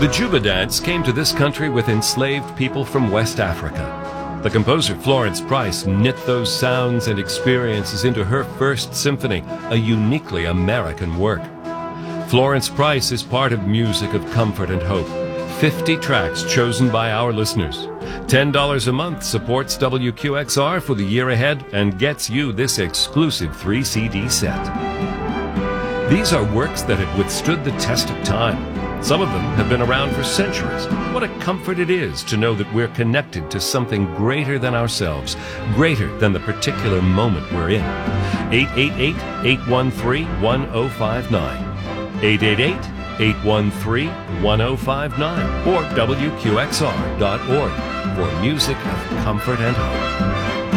The Juba dance came to this country with enslaved people from West Africa. The composer Florence Price knit those sounds and experiences into her first symphony, a uniquely American work. Florence Price is part of Music of Comfort and Hope. 50 tracks chosen by our listeners. $10 a month supports WQXR for the year ahead and gets you this exclusive 3-CD set. These are works that have withstood the test of time. Some of them have been around for centuries. What a comfort it is to know that we're connected to something greater than ourselves, greater than the particular moment we're in. 888-813-1059. 888-813-1059 or WQXR.org for Music of Comfort and Hope.